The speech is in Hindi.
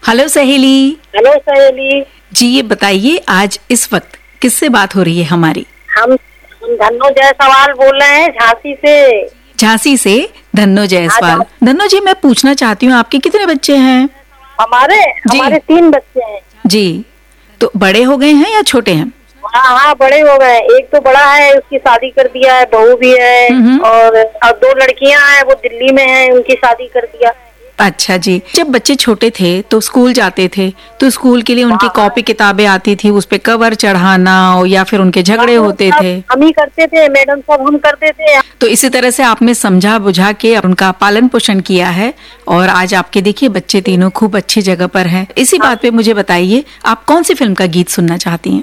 हेलो सहेली। हेलो सहेली जी ये बताइए आज इस वक्त किससे बात हो रही है हमारी? हम धन्नो जायसवाल बोल रहे हैं झांसी से। झांसी से धन्नो जायसवाल। धन्नो जी मैं पूछना चाहती हूँ आपके कितने बच्चे हैं? हमारे जी। हमारे 3 बच्चे हैं। जी तो बड़े हो गए हैं या छोटे हैं? हाँ हाँ बड़े हो गए। एक तो बड़ा है, उसकी शादी कर दिया है, बहू भी है। और 2 लड़कियां हैं, वो दिल्ली में हैं, उनकी शादी कर दिया। अच्छा जी। जब बच्चे छोटे थे तो स्कूल जाते थे तो स्कूल के लिए उनकी कॉपी किताबें आती थी, उस पे कवर चढ़ाना या फिर उनके झगड़े होते थे। हम ही करते थे, मैडम सब हम करते थे। तो इसी तरह से आपने समझा बुझा के उनका पालन पोषण किया है और आज आपके देखिए बच्चे तीनों खूब अच्छी जगह पर हैं। इसी बात पे मुझे बताइए आप कौन सी फिल्म का गीत सुनना चाहती हैं?